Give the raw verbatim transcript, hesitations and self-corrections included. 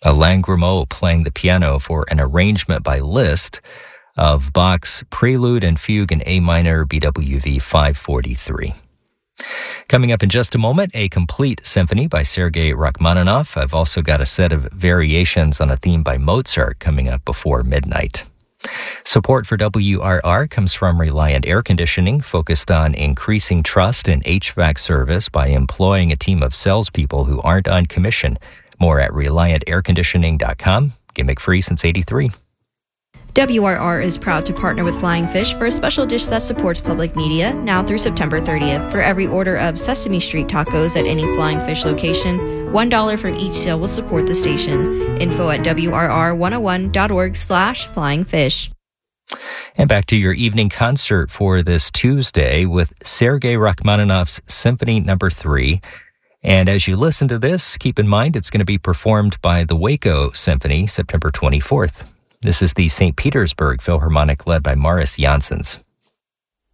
Alain Grimaud playing the piano for an arrangement by Liszt of Bach's Prelude and Fugue in A minor B W V five forty-three. Coming up in just a moment, a complete symphony by Sergei Rachmaninoff. I've also got a set of variations on a theme by Mozart coming up before midnight. Support for W R R comes from Reliant Air Conditioning, focused on increasing trust in H V A C service by employing a team of salespeople who aren't on commission. More at reliant air conditioning dot com. Gimmick free since eighty-three. W R R is proud to partner with Flying Fish for a special dish that supports public media now through September thirtieth. For every order of Sesame Street tacos at any Flying Fish location, one dollar from each sale will support the station. Info at W R R one oh one dot org slash flying fish. And back to your evening concert for this Tuesday with Sergei Rachmaninoff's Symphony Number three. And as you listen to this, keep in mind it's going to be performed by the Waco Symphony September twenty-fourth. This is the Saint Petersburg Philharmonic led by Maurice Janssens.